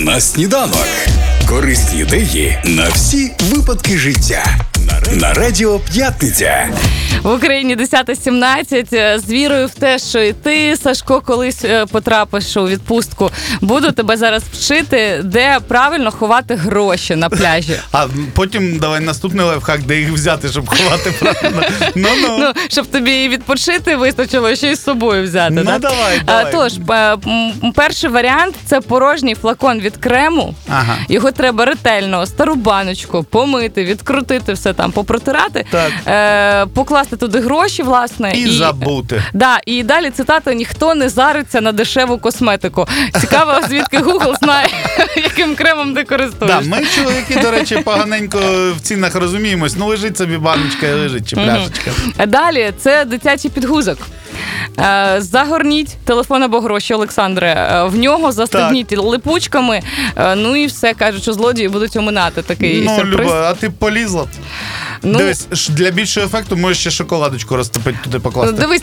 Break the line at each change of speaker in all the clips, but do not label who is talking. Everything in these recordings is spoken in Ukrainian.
на сніданок. Корисні ідеї на всі випадки життя. На Радіо П'ятниця.
В Україні 10:17. З вірою в те, що і ти, Сашко, колись потрапиш у відпустку. Буду тебе зараз вчити, де правильно ховати гроші на пляжі.
А потім давай наступний лайфхак, де їх взяти, щоб ховати правильно. Ну,
щоб тобі відпочити вистачило, ще й з собою взяти.
Ну,
так?
давай.
Тож, перший варіант – це порожній флакон від крему.
Ага.
Його треба ретельно, стару баночку, помити, відкрутити все там, попротирати, покласти туди гроші, власне.
І забути.
Да, і далі цитата: «Ніхто не зариться на дешеву косметику». Цікаво, звідки Google знає, яким кремом ти користуєшся.
Да, ми, чоловіки, до речі, поганенько в цінах розуміємось. Ну, лежить собі баночка і лежить, чи пляшечка.
Далі, це дитячий підгузок. Загорніть телефон або гроші, Олександре, в нього застегніть липучками, ну і все, кажуть, що злодії будуть оминати такий сюрприз.
Люба, а ти полізла?
Ну,
дивись, для більшого ефекту можеш ще шоколадочку розтопити, туди покласти.
Дивись,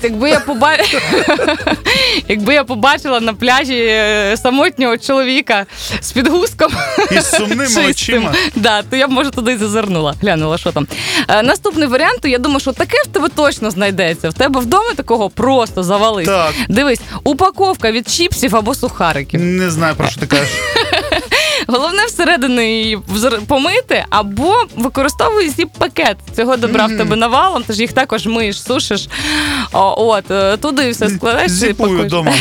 якби я побачила на пляжі самотнього чоловіка з підгузком
і з сумними очима.
Да, то я б, може, туди і зазирнула, глянула, що там. Наступний варіант, я думаю, що таке в тебе точно знайдеться. В тебе вдома такого просто завались.
Так.
Дивись, упаковка від чіпсів або сухариків.
Не знаю, про що ти кажеш.
Головне всередину її помити, або використовуй зіп-пакет. Цього добра в тебе навалом, ти ж їх також миєш, сушиш. Туди все складаєш.
Зіпую вдома.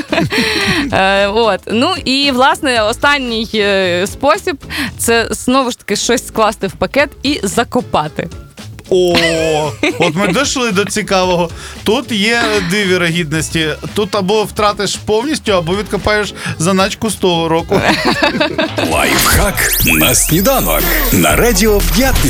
Ну і, власне, останній спосіб – це, знову ж таки, щось скласти в пакет і закопати.
От ми дійшли до цікавого. Тут є дві вірогідності. Тут або втратиш повністю, або відкопаєш заначку з того року.
Лайфхак на сніданок. На Радіо П'ятниця.